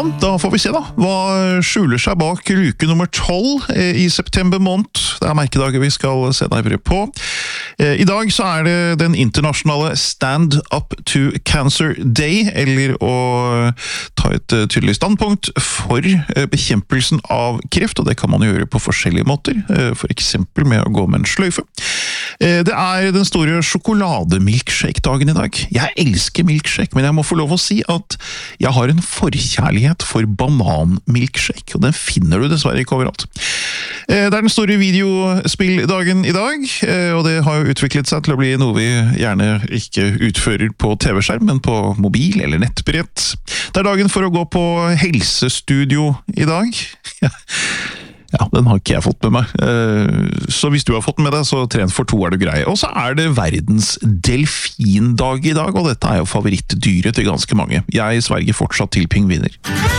da får vi se da. Hva skjuler seg bak luke nummer 12 i september måned? Det er merkedager vi skal se nærmere på. I dag så er det den internasjonale Stand Up to Cancer Day, eller å ta et tydelig standpunkt for bekjempelsen av kreft, og det kan man gjøre på forskjellige måter, for eksempel med å gå med en sløyfe. Det er den store sjokolademilkshake-dagen i dag. Jeg elsker milkshake, men jeg må få lov å si at jeg har en forkjærlighet for bananmilkshake, og den finner du dessverre ikke overalt. Det er den store videospilldagen i dag, og det har jo utviklet seg til å bli noe vi gjerne ikke utfører på TV-skjerm, men på mobil eller nettbrett. Det er dagen for å gå på helsestudio i dag. Ja, den har ikke jeg fått med meg. Så hvis du har fått den med deg, så tren for 2 er du grei. Og så er det verdens delfindag i dag, og dette er jo favorittdyret til ganske mange. Jeg sverger fortsatt til pingviner.